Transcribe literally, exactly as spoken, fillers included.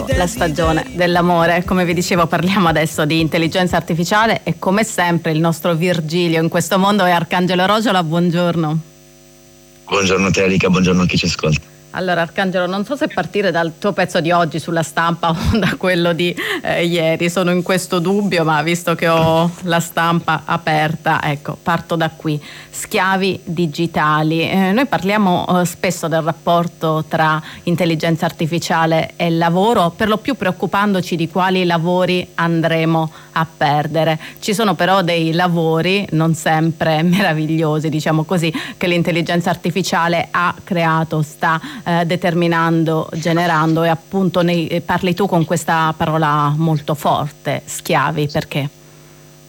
la stagione dell'amore. Come vi dicevo, parliamo adesso di intelligenza artificiale e come sempre il nostro Virgilio in questo mondo è Arcangelo Rogiola. Buongiorno. Buongiorno a te Erika, buongiorno a chi ci ascolta. Allora Arcangelo, non so se partire dal tuo pezzo di oggi sulla Stampa o da quello di eh, ieri, sono in questo dubbio, ma visto che ho la Stampa aperta, ecco, parto da qui. Schiavi digitali. Eh, noi parliamo eh, spesso del rapporto tra intelligenza artificiale e lavoro, per lo più preoccupandoci di quali lavori andremo a perdere. Ci sono però dei lavori non sempre meravigliosi, diciamo così, che l'intelligenza artificiale ha creato, sta Eh, determinando, generando, e appunto ne parli tu con questa parola molto forte, schiavi, perché?